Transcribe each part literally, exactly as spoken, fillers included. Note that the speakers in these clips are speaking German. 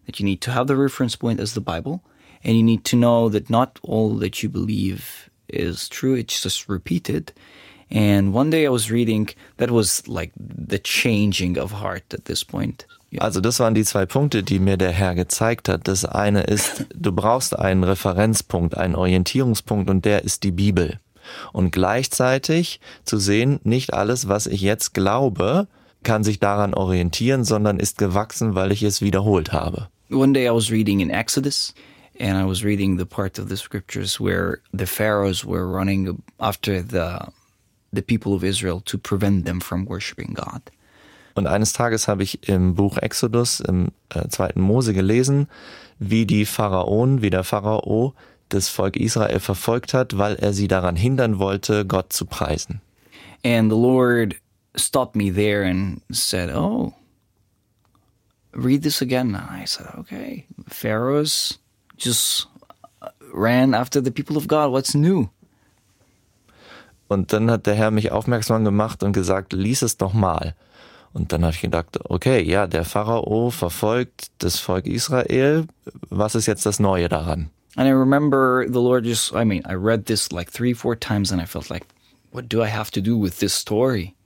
that you need to have the reference point as the Bible, and you need to know that not all that you believe is true, it's just repeated. And one day I was reading, that was like the changing of heart at this point. Yeah. Also das waren die zwei Punkte, die mir der Herr gezeigt hat. Das eine ist, du brauchst einen Referenzpunkt, einen Orientierungspunkt und der ist die Bibel. Und gleichzeitig zu sehen, nicht alles, was ich jetzt glaube, kann sich daran orientieren, sondern ist gewachsen, weil ich es wiederholt habe. One day I was reading in Exodus, and I was reading the part of the scriptures where the pharaohs were running after the the people of Israel to prevent them from worshiping God. Und eines Tages habe ich im Buch Exodus, im äh, zweiten Mose gelesen, wie die Pharaonen, wie der Pharao das Volk Israel verfolgt hat, weil er sie daran hindern wollte, Gott zu preisen. And the Lord stopped me there and said, oh, read this again. And I said, okay, pharaohs just ran after the people of God. What's new? Und dann hat der Herr mich aufmerksam gemacht und gesagt, lies es doch mal. Und dann habe ich gedacht, okay, ja, der Pharao verfolgt das Volk Israel. Was ist jetzt das Neue daran? And I remember the Lord just, I mean, I read this like three, four times and I felt like, what do I have to do with this story?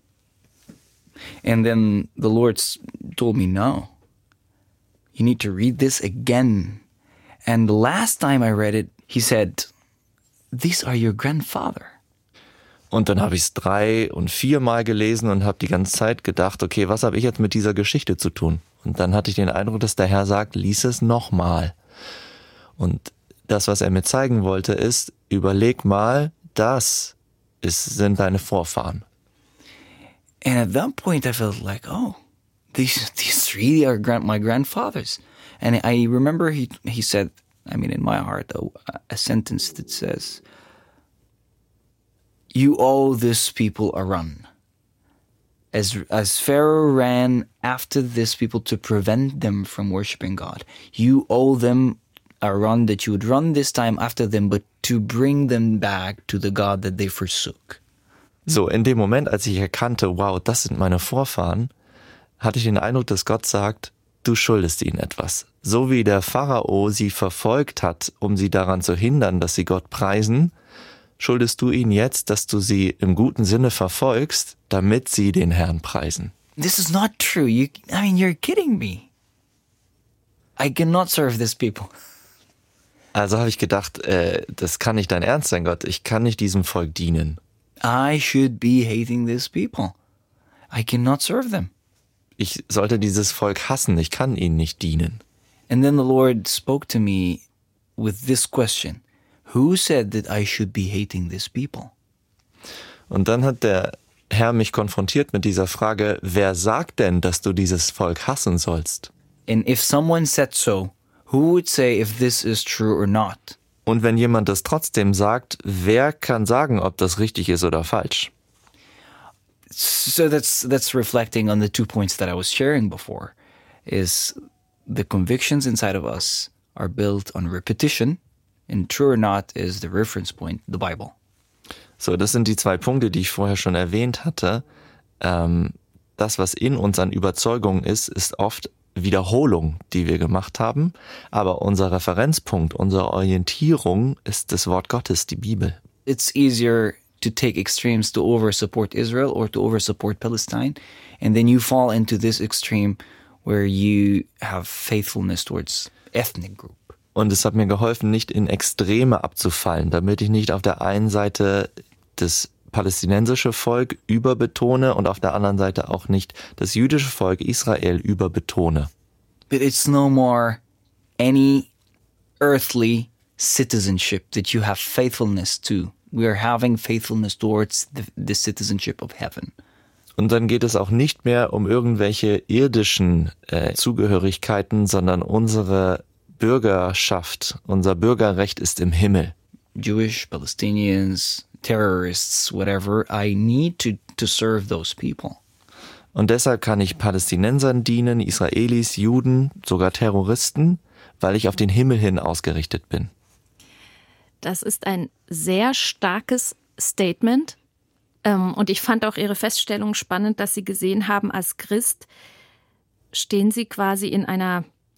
And then the Lord told me, no, you need to read this again. And the last time I read it, he said, these are your grandfather. Und dann habe ich es drei- und viermal gelesen und habe die ganze Zeit gedacht, okay, was habe ich jetzt mit dieser Geschichte zu tun? Und dann hatte ich den Eindruck, dass der Herr sagt, lies es nochmal. Und das, was er mir zeigen wollte, ist, überleg mal, das ist, sind deine Vorfahren. And at that point I felt like, oh, these these really are grand, my grandfathers. And I remember he he said, I mean, in my heart, a, a sentence that says, you owe this people a run. As as Pharaoh ran after this people to prevent them from worshiping God, you owe them a run that you would run this time after them, but to bring them back to the God that they forsook. So, in dem Moment, als ich erkannte, wow, das sind meine Vorfahren, hatte ich den Eindruck, dass Gott sagt, du schuldest ihnen etwas. So wie der Pharao sie verfolgt hat, um sie daran zu hindern, dass sie Gott preisen, schuldest du ihnen jetzt, dass du sie im guten Sinne verfolgst, damit sie den Herrn preisen. This is not true. You, I mean, you're kidding me. I cannot serve these people. Also habe ich gedacht, äh, das kann nicht dein Ernst sein, Gott. Ich kann nicht diesem Volk dienen. I should be hating these people. I cannot serve them. Ich sollte dieses Volk hassen. Ich kann ihnen nicht dienen. And then the Lord spoke to me with this question. Who said that I should be hating these people? Und dann hat der Herr mich konfrontiert mit dieser Frage, wer sagt denn, dass du dieses Volk hassen sollst? And if someone said so, who would say if this is true or not? Und wenn jemand das trotzdem sagt, wer kann sagen, ob das richtig ist oder falsch? So that's that's reflecting on the two points that I was sharing before, is the convictions inside of us are built on repetition, and true or not is the reference point, the Bible. So, das sind die zwei Punkte, die ich vorher schon erwähnt hatte. Ähm, das, was in uns an Überzeugung ist, ist oft Wiederholung, die wir gemacht haben. Aber unser Referenzpunkt, unsere Orientierung ist das Wort Gottes, die Bibel. It's easier to take extremes to over-support Israel or to over-support Palestine. And then you fall into this extreme where you have faithfulness towards ethnic group. Und es hat mir geholfen, nicht in Extreme abzufallen, damit ich nicht auf der einen Seite das palästinensische Volk überbetone und auf der anderen Seite auch nicht das jüdische Volk Israel überbetone. But it's no more any earthly citizenship that you have faithfulness to. We are having faithfulness towards the, the citizenship of heaven. Und dann geht es auch nicht mehr um irgendwelche irdischen äh, Zugehörigkeiten, sondern unsere Bürgerschaft, unser Bürgerrecht ist im Himmel. Jewish, Palestinians, terrorists, whatever, I need to, to serve those people. Und deshalb kann ich Palästinensern dienen, Israelis, Juden, sogar Terroristen, weil ich auf den Himmel hin ausgerichtet bin. Das ist ein sehr starkes Statement. Und ich fand auch Ihre Feststellung spannend, dass Sie gesehen haben, als Christ stehen Sie quasi in einer